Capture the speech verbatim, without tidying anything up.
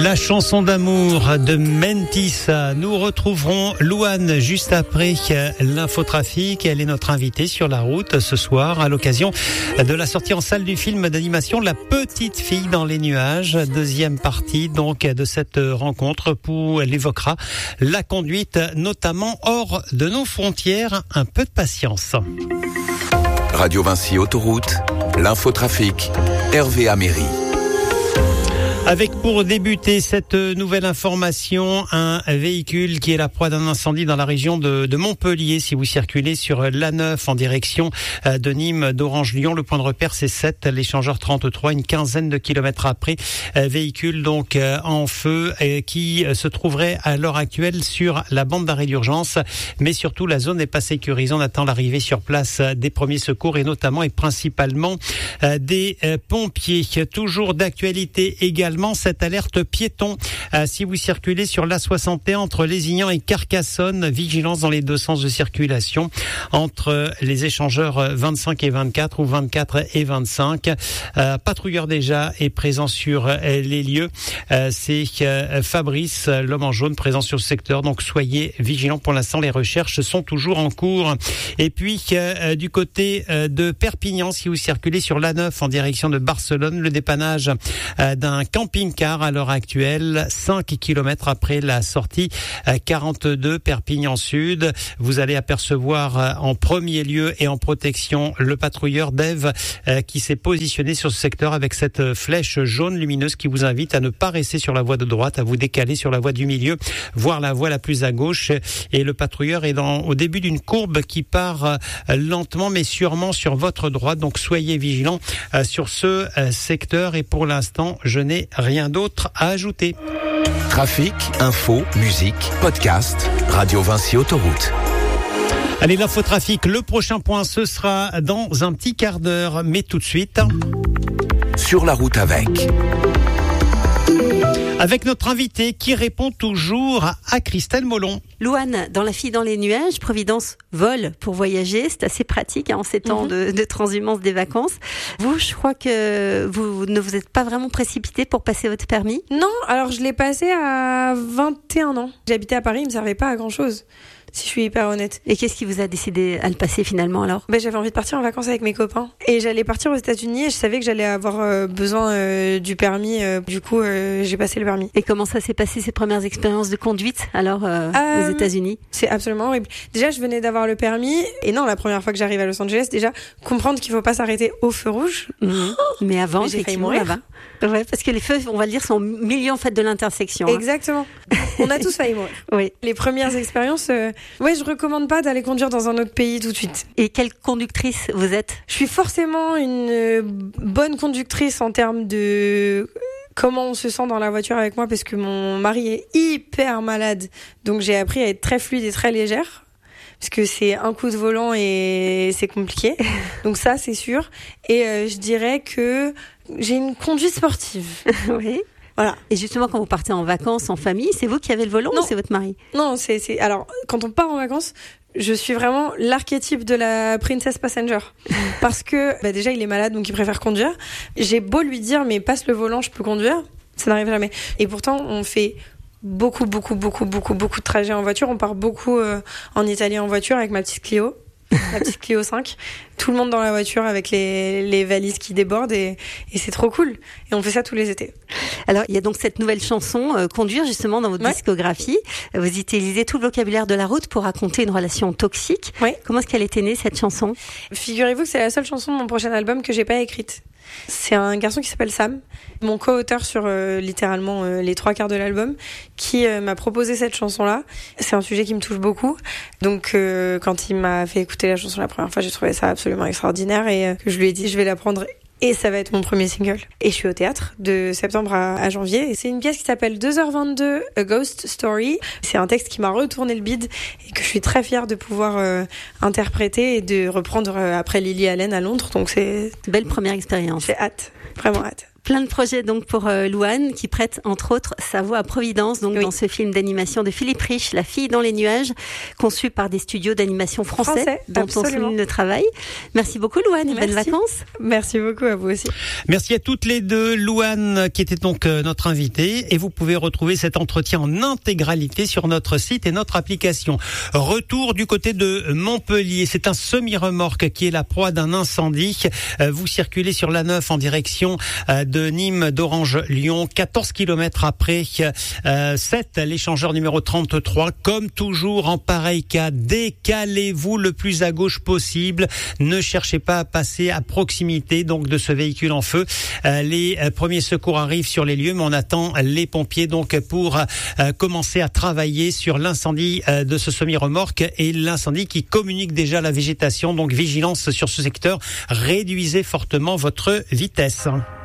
La chanson d'amour de Mentissa. Nous retrouverons Louane juste après l'infotrafic. Elle est notre invitée sur la route ce soir à l'occasion de la sortie en salle du film d'animation La Petite Fille dans les nuages. Deuxième partie donc de cette rencontre où elle évoquera la conduite notamment hors de nos frontières. Un peu de patience. Radio Vinci Autoroute, l'infotrafic, Hervé Améry. Avec pour débuter cette nouvelle information, un véhicule qui est la proie d'un incendie dans la région de, de Montpellier. Si vous circulez sur l'A neuf en direction de Nîmes, d'Orange-Lyon, le point de repère c'est sept, l'échangeur trente-trois, une quinzaine de kilomètres après. Véhicule donc en feu qui se trouverait à l'heure actuelle sur la bande d'arrêt d'urgence. Mais surtout, la zone n'est pas sécurisée. On attend l'arrivée sur place des premiers secours et notamment et principalement des pompiers. Toujours d'actualité également. Cette alerte piéton. Euh, si vous circulez sur l'A soixante et un entre Lézignan et Carcassonne, vigilance dans les deux sens de circulation entre les échangeurs vingt-cinq et vingt-quatre ou vingt-quatre et vingt-cinq. Euh, patrouilleur déjà est présent sur euh, les lieux. Euh, c'est euh, Fabrice, l'homme en jaune, présent sur le secteur. Donc soyez vigilants. Pour l'instant, les recherches sont toujours en cours. Et puis euh, du côté euh, de Perpignan, si vous circulez sur l'A neuf en direction de Barcelone, le dépannage euh, d'un camping-car à l'heure actuelle, cinq kilomètres après la sortie quarante-deux Perpignan Sud. Vous allez apercevoir en premier lieu et en protection le patrouilleur d'Ève qui s'est positionné sur ce secteur avec cette flèche jaune lumineuse qui vous invite à ne pas rester sur la voie de droite, à vous décaler sur la voie du milieu, voire la voie la plus à gauche. Et le patrouilleur est dans, au début d'une courbe qui part lentement mais sûrement sur votre droite. Donc soyez vigilants sur ce secteur. Et pour l'instant, je n'ai rien d'autre à ajouter. Trafic, info, musique, podcast, Radio Vinci Autoroute. Allez, l'infotrafic, le prochain point, ce sera dans un petit quart d'heure. Mais tout de suite... Sur la route avec... Avec notre invité qui répond toujours à Christelle Molon. Louane, dans La Fille dans les nuages, Providence vole pour voyager. C'est assez pratique hein, en ces temps mm-hmm. de, de transhumance des vacances. Vous, je crois que vous ne vous êtes pas vraiment précipité pour passer votre permis ? Non, alors je l'ai passé à vingt et un ans. J'habitais à Paris, il ne me servait pas à grand-chose. Si je suis hyper honnête. Et qu'est-ce qui vous a décidé à le passer finalement alors ? Ben, j'avais envie de partir en vacances avec mes copains. Et j'allais partir aux États-Unis et je savais que j'allais avoir euh, besoin euh, du permis. Euh, du coup, euh, j'ai passé le permis. Et comment ça s'est passé ces premières expériences de conduite alors euh, euh, aux États-Unis ? C'est absolument horrible. Déjà, je venais d'avoir le permis. Et non, la première fois que j'arrive à Los Angeles, déjà, comprendre qu'il ne faut pas s'arrêter au feu rouge. Mmh. Mais avant, Mais j'ai failli mourir. Là-bas. Ouais, parce que les feux, on va le dire, sont au milieu en fait de l'intersection. Exactement. Hein. On a tous failli mourir. Oui. Les premières expériences, euh, ouais, je recommande pas d'aller conduire dans un autre pays tout de suite. Et quelle conductrice vous êtes ? Je suis forcément une euh, bonne conductrice en termes de comment on se sent dans la voiture avec moi, parce que mon mari est hyper malade, donc j'ai appris à être très fluide et très légère. Parce que c'est un coup de volant et c'est compliqué. Donc ça, c'est sûr. Et euh, je dirais que j'ai une conduite sportive. Oui. Voilà. Et justement, quand vous partez en vacances, en famille, c'est vous qui avez le volant non. ou c'est votre mari ? Non, c'est, c'est... Alors, quand on part en vacances, je suis vraiment l'archétype de la princess passenger. Parce que, bah déjà, il est malade, donc il préfère conduire. J'ai beau lui dire, mais passe le volant, je peux conduire. Ça n'arrive jamais. Et pourtant, on fait... beaucoup, beaucoup, beaucoup, beaucoup, beaucoup de trajets en voiture. On part beaucoup euh, en Italie en voiture avec ma petite Clio, ma petite Clio cinq. Tout le monde dans la voiture avec les, les valises qui débordent et, et c'est trop cool. Et on fait ça tous les étés. Alors, il y a donc cette nouvelle chanson, euh, Conduire, justement, dans votre ouais. discographie. Vous utilisez tout le vocabulaire de la route pour raconter une relation toxique. Ouais. Comment est-ce qu'elle était née, cette chanson ? Figurez-vous que c'est la seule chanson de mon prochain album que j'ai pas écrite. C'est un garçon qui s'appelle Sam, mon co-auteur sur euh, littéralement euh, les trois quarts de l'album, qui euh, m'a proposé cette chanson-là. C'est un sujet qui me touche beaucoup. Donc, euh, quand il m'a fait écouter la chanson la première fois, j'ai trouvé ça absolument extraordinaire et euh, je lui ai dit je vais la prendre. Et ça va être mon premier single. Et je suis au théâtre de septembre à, à janvier. Et c'est une pièce qui s'appelle deux heures vingt-deux, A Ghost Story. C'est un texte qui m'a retourné le bide et que je suis très fière de pouvoir euh, interpréter et de reprendre euh, après Lily Allen à Londres. Donc c'est... Belle première expérience. J'ai hâte. Vraiment hâte. Plein de projets donc pour euh, Louane, qui prête entre autres sa voix à Providence, donc oui. dans ce film d'animation de Philippe Rich, La fille dans les nuages, conçu par des studios d'animation français, français dont absolument. on souligne le travail. Merci beaucoup Louane, et bonnes vacances. Merci beaucoup à vous aussi. Merci à toutes les deux. Louane qui était donc euh, notre invitée, et vous pouvez retrouver cet entretien en intégralité sur notre site et notre application. Retour du côté de Montpellier, c'est un semi-remorque qui est la proie d'un incendie. Euh, vous circulez sur l'A neuf en direction euh, de Nîmes, d'Orange, Lyon, quatorze kilomètres après euh, sept, l'échangeur numéro trente-trois. Comme toujours en pareil cas, décalez-vous le plus à gauche possible. Ne cherchez pas à passer à proximité donc de ce véhicule en feu. Euh, les euh, premiers secours arrivent sur les lieux, mais on attend les pompiers donc pour euh, commencer à travailler sur l'incendie euh, de ce semi-remorque et l'incendie qui communique déjà à la végétation. Donc vigilance sur ce secteur, réduisez fortement votre vitesse.